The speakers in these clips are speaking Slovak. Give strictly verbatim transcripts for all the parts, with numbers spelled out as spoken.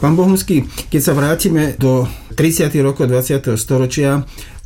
Pán Bohumský, keď sa vrátime do tridsiatych rokov dvadsiateho storočia,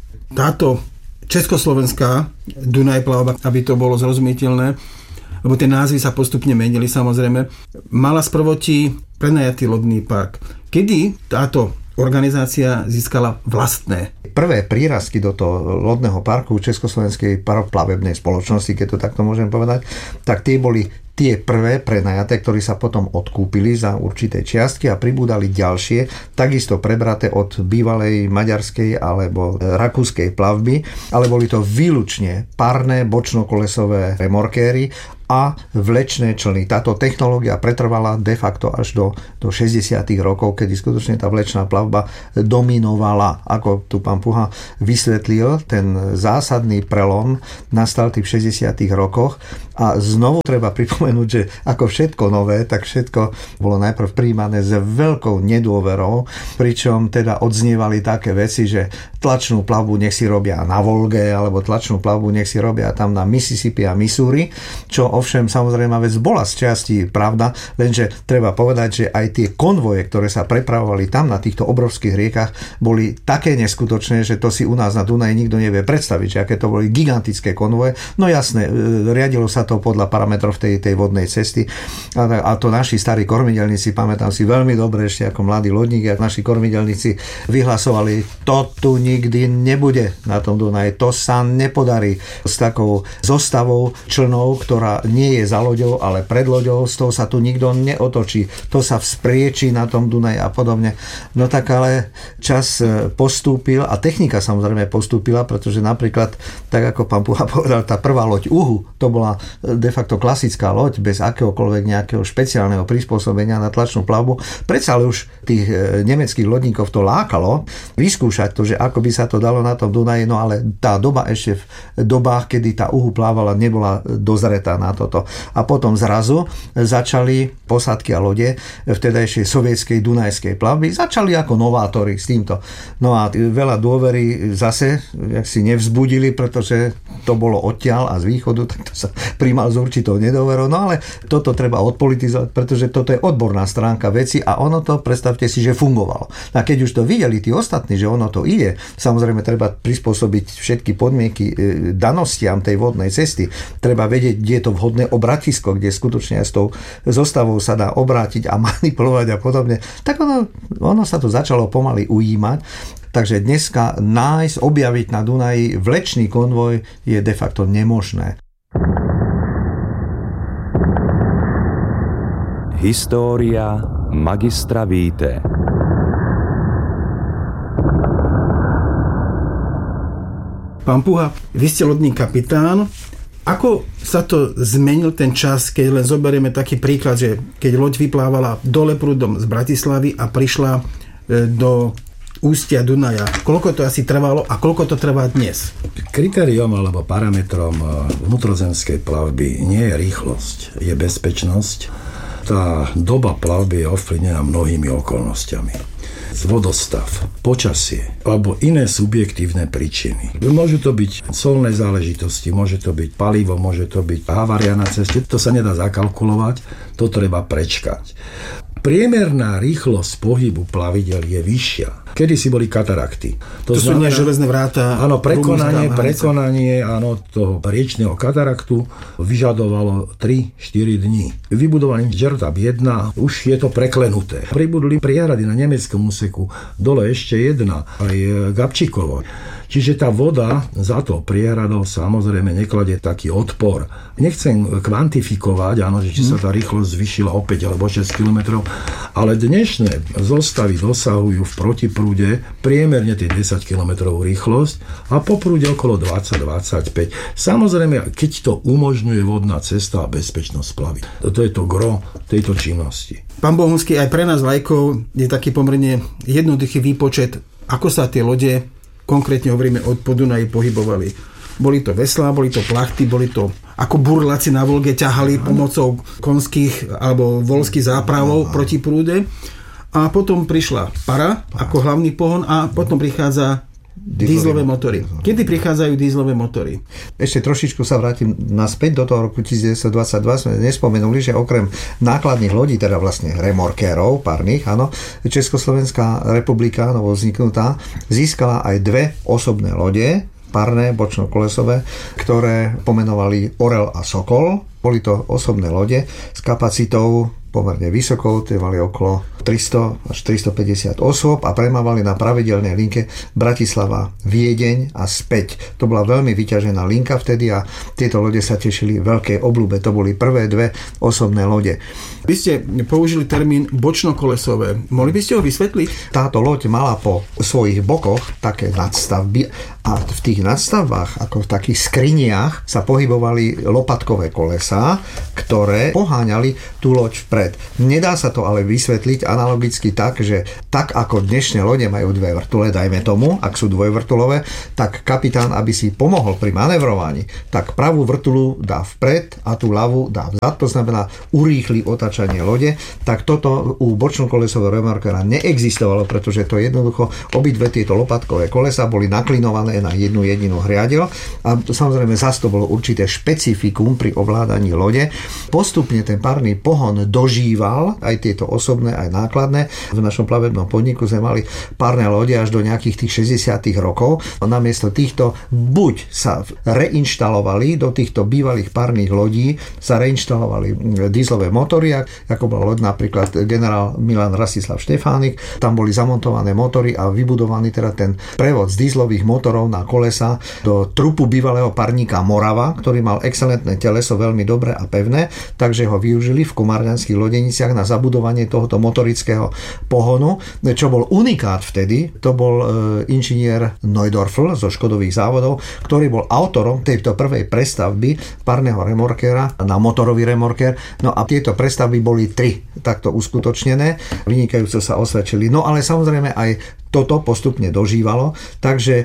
táto československá Dunajplavba, aby to bolo zrozumiteľné, lebo tie názvy sa postupne menili samozrejme, mala sprvoti prenajatý lodný park. Kedy táto organizácia získala vlastné? Prvé prírazky do toho lodného parku Československej paroplavebnej spoločnosti, keď to takto môžem povedať, tak tie boli tie prvé prenajaté, ktorí sa potom odkúpili za určité čiastky a pribúdali ďalšie, takisto prebraté od bývalej maďarskej alebo rakúskej plavby, ale boli to výlučne parné bočnokolesové remorkéry a vlečné člny. Táto technológia pretrvala de facto až do, do šesťdesiatych rokov, kedy skutočne tá vlečná plavba dominovala. Ako tu pán Puha vysvetlil, ten zásadný prelom nastal v tých šesťdesiatych rokoch a znovu treba pripomenúť, že ako všetko nové, tak všetko bolo najprv prijímané s veľkou nedôverou, pričom teda odznievali také veci, že tlačnú plavbu nech si robia na Volge, alebo tlačnú plavbu nech si robia tam na Mississippi a Missouri, čo ovšem samozrejme vec bola z časti pravda, lenže treba povedať, že aj tie konvoje, ktoré sa prepravovali tam na týchto obrovských riekach, boli také neskutočné, že to si u nás na Dunaji nikto nevie predstaviť, že aké to boli gigantické konvoje. No jasné, riadilo sa to podľa parametrov tej, tej vodnej cesty a, a to naši starí kormidelníci, pamätám si veľmi dobre ešte ako mladý lodník, a naši kormidelníci vyhlasovali, to tu nikdy nebude na tom Dunaji, to sa nepodarí s takou zostavou člnov, ktorá nie je za loďou, ale pred loďou, z toho sa tu nikto neotočí. To sa vzpriečí na tom Dunaji a podobne. No tak ale čas postúpil a technika samozrejme postúpila, pretože napríklad, tak ako pán Puha povedal, tá prvá loď Uhu, to bola de facto klasická loď, bez akéhokoľvek nejakého špeciálneho prispôsobenia na tlačnú plavbu. Predsa ale už tých nemeckých lodníkov to lákalo vyskúšať to, že ako by sa to dalo na tom Dunaji, no ale tá doba ešte v dobách, kedy tá Uhu plávala, nebola dozretá na toto. A potom zrazu začali posádky a lode vtedajšej sovietskej dunajskej plavby, začali ako novátori s týmto. No a veľa dôvery zase jak si nevzbudili, pretože to bolo odtiaľ a z východu, tak to sa príjmal s určitou nedôverou. No ale toto treba odpolitizovať, pretože toto je odborná stránka veci a ono to, predstavte si, že fungovalo. A keď už to videli tí ostatní, že ono to ide, samozrejme treba prispôsobiť všetky podmienky danostiam tej vodnej cesty. Treba vedieť, kde je to vhodné obratisko, kde skutočne aj s tou zostavou sa dá obrátiť a manipulovať a podobne. Tak ono, ono sa to začalo pomaly ujímať. Takže dneska nájsť, objaviť na Dunaji vlečný konvoj je de facto nemožné. História magistra Vitae. Pán Puha, vy ste lodný kapitán. Ako sa to zmenil ten čas, keď len zoberieme taký príklad, že keď loď vyplávala dole prúdom z Bratislavy a prišla do ústia Dunaja. Koľko to asi trvalo a koľko to trvá dnes? Kritériom alebo parametrom vnútrozemskej plavby nie je rýchlosť, je bezpečnosť. Tá doba plavby je ovplyvnená mnohými okolnostiami. Vodostav, počasie alebo iné subjektívne príčiny. Môžu to byť solné záležitosti, môže to byť palivo, môže to byť havária na ceste, to sa nedá zakalkulovať, to treba prečkať. Priemerná rýchlosť pohybu plavidel je vyššia. Kedysi boli katarakty. To, to znamená, sú železné vráta. Áno, prekonanie, prekonanie áno, toho riečného kataraktu vyžadovalo tri štyri dní. Vybudovaním Žertab jedna už je to preklenuté. Pribudli priehrady na nemeckom úseku, dole ešte jedna, aj Gabčíkovo. Čiže tá voda za to priehradou samozrejme nekladie taký odpor. Nechcem kvantifikovať, áno, že či sa tá rýchlosť zvýšila o päť alebo šesť kilometrov, ale dnešné zostavy dosahujú v protiprúde priemerne tie desať kilometrov rýchlosť a po prúde okolo dvadsať dvadsaťpäť. Samozrejme, keď to umožňuje vodná cesta a bezpečnosť plavy. To je to gro tejto činnosti. Pán Bohumský, aj pre nás laikov je taký pomerne jednoduchý výpočet, ako sa tie lode, konkrétne hovoríme od Podunaji, pohybovali. Boli to veslá, boli to plachty, boli to ako burláci na Volge ťahali pomocou konských alebo voľských zápravov proti prúde. A potom prišla para ako hlavný pohon a potom prichádza Dízlové motory. Kedy prichádzajú dízlové motory? Ešte trošičku sa vrátim naspäť do toho roku devätnásťdvadsaťdva. Sme nespomenuli, že okrem nákladných lodí, teda vlastne remorkérov párnych, áno, Československá republika, novovzniknutá, získala aj dve osobné lode, párne, bočno-kolesové, ktoré pomenovali Orel a Sokol. Boli to osobné lode s kapacitou pomerne vysokou, tie mali okolo tristo až tristopäťdesiat osôb a premávali na pravidelnej linke Bratislava, Viedeň a späť. To bola veľmi vyťažená linka vtedy a tieto lode sa tešili veľkej obľúbe. To boli prvé dve osobné lode. Vy ste použili termín bočno-kolesové. Mohli by ste ho vysvetliť? Táto loď mala po svojich bokoch také nadstavby a v tých nadstavbách, ako v takých skriniach, sa pohybovali lopatkové kolesá, ktoré poháňali tú loď vpred. Nedá sa to ale vysvetliť analogicky tak, že tak ako dnešné lode majú dve vrtule, dajme tomu, ak sú dvojvrtulové, tak kapitán, aby si pomohol pri manevrovaní, tak pravú vrtulu dá vpred a tú ľavú dá vzad, to znamená urýchli otáčanie lode, tak toto u bočno-kolesového remorkera neexistovalo, pretože to jednoducho obidve tieto lopatkové kolesa boli naklinované na jednu jedinú hriadeľ a samozrejme zas to bolo určité špecifikum pri ovládaní lode. Postupne ten párny pohon dožíval aj tieto osobné, aj nákladné. V našom plavebnom podniku sme mali párne lode až do nejakých tých šesťdesiatych rokov. Namiesto týchto buď sa reinštalovali do týchto bývalých párnych lodí, sa reinštalovali dízlové motory, ako bola loď napríklad generál Milan Rastislav Štefánik. Tam boli zamontované motory a vybudovaný teda ten prevod z dízlových motorov na kolesa do trupu bývalého parníka Morava, ktorý mal excelentné teleso, veľmi dobré a pevné, takže ho využili v komárňanských lodeniciach na zabudovanie tohoto motorického pohonu. Čo bol unikát vtedy, to bol e, inžinier Neudorfl zo Škodových závodov, ktorý bol autorom tejto prvej prestavby párneho remorkera na motorový remorker. No a tieto prestavby boli tri takto uskutočnené, vynikajúco sa osvedčili. No ale samozrejme aj toto postupne dožívalo, takže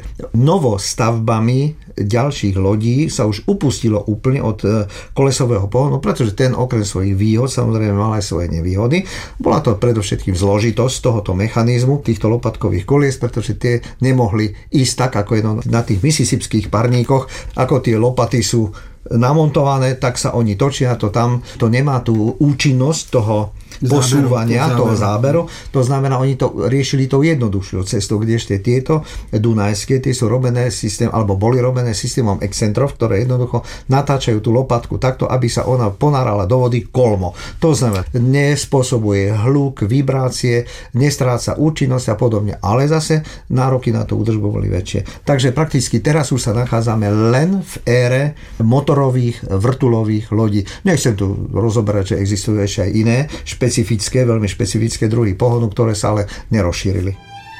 novostavbami ďalších lodí sa už upustilo úplne od kolesového pohonu, pretože ten okrem svojich výhod samozrejme mal aj svoje nevýhody. Bola to predovšetkým zložitosť tohoto mechanizmu, týchto lopatkových kolies, pretože tie nemohli ísť tak, ako je na tých mississipských parníkoch, ako tie lopaty sú namontované, tak sa oni točia, to tam to nemá tú účinnosť toho posúvania, záberu, toho záberu. To znamená, oni to riešili tou jednoduchšou cestou, kdežte tieto dunajské, tie sú robené systém, alebo boli robené systémom excentrov, ktoré jednoducho natáčajú tú lopatku takto, aby sa ona ponárala do vody kolmo. To znamená, nespôsobuje hluk, vibrácie, nestráca účinnosť a podobne, ale zase nároky na tú údržbu boli väčšie. Takže prakticky teraz už sa nachádzame len v ére motorových vrtulových lodí. Nechcem tu rozoberať, že existujú ešte aj iné špecifické, veľmi špecifické druhy pohonu, ktoré sa ale nerozšírili.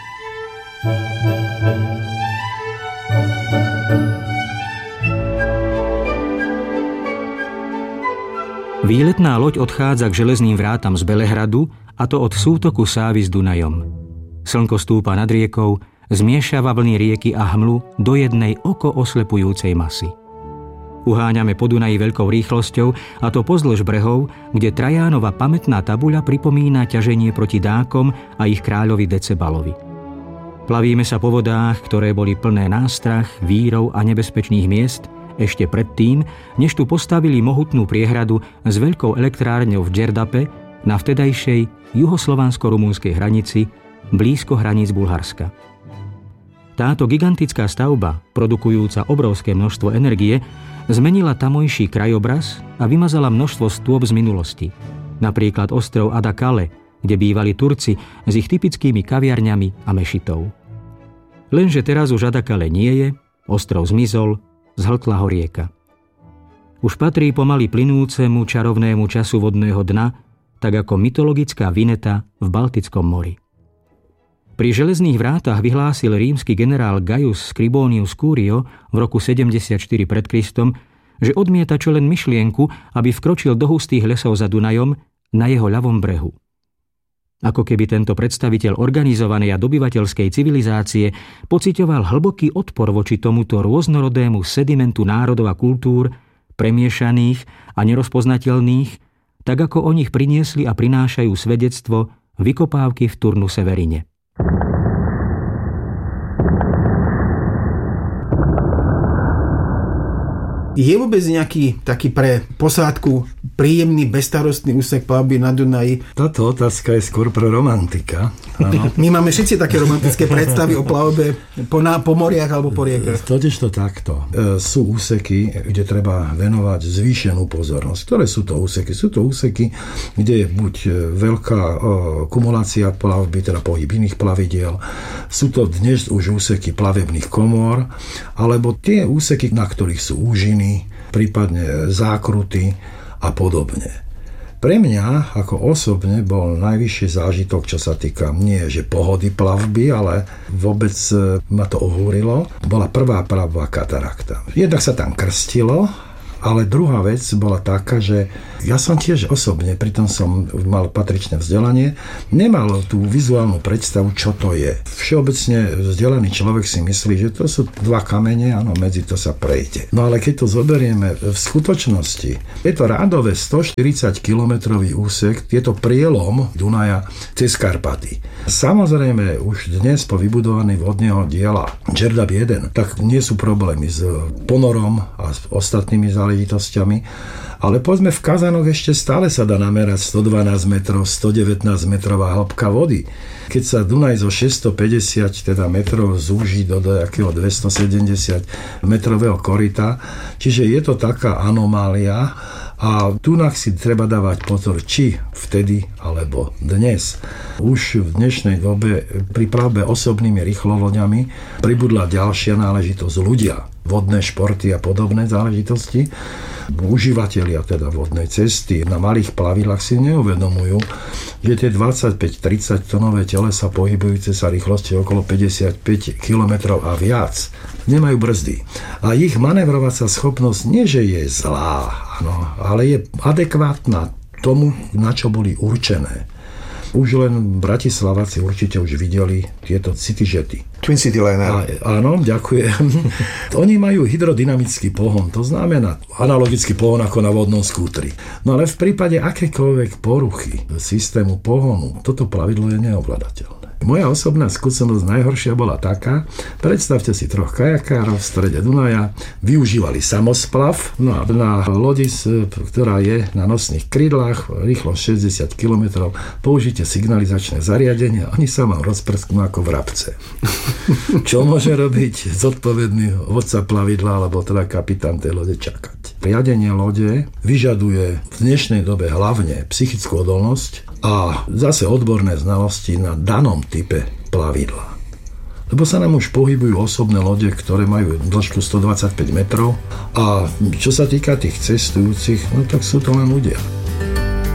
Výletná loď odchádza k železným vrátam z Belehradu, a to od sútoku Sávy s Dunajom. Slnko stúpa nad riekou, zmiešava vlny rieky a hmlu do jednej oko oslepujúcej masy. Uháňame po Dunaji veľkou rýchlosťou, a to pozdĺž brehov, kde Trajánova pamätná tabuľa pripomína ťaženie proti Dákom a ich kráľovi Decebalovi. Plavíme sa po vodách, ktoré boli plné nástrah, vírov a nebezpečných miest, ešte predtým, než tu postavili mohutnú priehradu s veľkou elektrárňou v Džerdape na vtedajšej juhoslovansko-rumunskej hranici, blízko hraníc Bulharska. Táto gigantická stavba, produkujúca obrovské množstvo energie, zmenila tamojší krajobraz a vymazala množstvo stôp z minulosti. Napríklad ostrov Adakale, kde bývali Turci s ich typickými kaviarňami a mešitou. Lenže teraz už Adakale nie je, ostrov zmizol, zhltla ho rieka. Už patrí pomaly plynúcemu čarovnému času vodného dna, tak ako mytologická Vineta v Baltickom mori. Pri železných vrátach vyhlásil rímsky generál Gaius Scribonius Curio v roku sedemdesiatštyri pred Kristom, že odmieta čo len myšlienku, aby vkročil do hustých lesov za Dunajom na jeho ľavom brehu. Ako keby tento predstaviteľ organizovanej a dobyvateľskej civilizácie pociťoval hlboký odpor voči tomuto rôznorodému sedimentu národov a kultúr, premiešaných a nerozpoznateľných, tak ako o nich priniesli a prinášajú svedectvo vykopávky v Turnu Severine. Je vôbec nejaký taký pre posádku príjemný, bezstarostný úsek plavby na Dunaji? Táto otázka je skôr pre romantika. Áno. My máme všetci také romantické predstavy o plavbe po, na, po moriach alebo po riekach. Totiž to takto. E, sú úseky, kde treba venovať zvýšenú pozornosť. Ktoré sú to úseky? Sú to úseky, kde je buď veľká e, kumulácia plavby, teda pohyb iných plavidiel. Sú to dnes už úseky plavebných komôr, alebo tie úseky, na ktorých sú úžiny, prípadne zákruty a podobne. Pre mňa ako osobne bol najvyšší zážitok, čo sa týka nie že pohody plavby, ale vôbec ma to ohúrilo. Bola prvá plavba katarakta. Jednak sa tam krstilo, ale druhá vec bola taká, že ja som tiež osobne, pritom som mal patričné vzdelanie, nemal tú vizuálnu predstavu, čo to je. Všeobecne vzdelaný človek si myslí, že to sú dva kamene, áno, medzi to sa prejde. No ale keď to zoberieme v skutočnosti, je to rádové stoštyridsať kilometrový úsek, je to prielom Dunaja cez Karpaty. Samozrejme, už dnes po vybudovaní vodného diela Đerdap jeden, tak nie sú problémy s ponorom a s ostatnými záležitosťami, ale povedzme v Kazanoch ešte stále sa dá namerať stodvanásť metrov, stodevätnásť metrová hĺbka vody. Keď sa Dunaj zo šesťstopäťdesiat teda metrov zúži do nejakého dvestosedemdesiat metrového koryta, čiže je to taká anomália. A tu si treba dávať pozor, či vtedy alebo dnes. Už v dnešnej dobe pri plavbe osobnými rýchlovoďami pribudla ďalšia náležitosť ľudia. Vodné športy a podobné záležitosti. Užívateľia teda vodnej cesty na malých plavidlách si neuvedomujú, že tie dvadsaťpäť tridsať tonové telesa pohybujúce sa rýchlosti okolo päťdesiatpäť kilometrov a viac nemajú brzdy. A ich manevrovacia schopnosť nie, že je zlá, áno, ale je adekvátna tomu, na čo boli určené. Už len Bratislavaci určite už videli tieto CityJety. Twin City Liner. Áno, ďakujem. Oni majú hydrodynamický pohon, to znamená analogický pohon ako na vodnom skútri. No ale v prípade akékoľvek poruchy systému pohonu, toto plavidlo je neovladateľné. Moja osobná skúsenosť najhoršia bola taká, predstavte si troch kajakárov v strede Dunaja, využívali samosplav, no a na lodi, ktorá je na nosných krídlach, rýchlo šesťdesiat kilometrov, použite signalizačné zariadenie, oni sa vám rozprsknú ako vrabce. Čo môže robiť zodpovedný vodca plavidla, alebo teda kapitán tej lode čakať? Riadenie lode vyžaduje v dnešnej dobe hlavne psychickú odolnosť a zase odborné znalosti na danom type plavidla. Lebo sa nám už pohybujú osobné lode, ktoré majú dĺžku stodvadsaťpäť metrov a čo sa týka tých cestujúcich, no tak sú to len ľudia.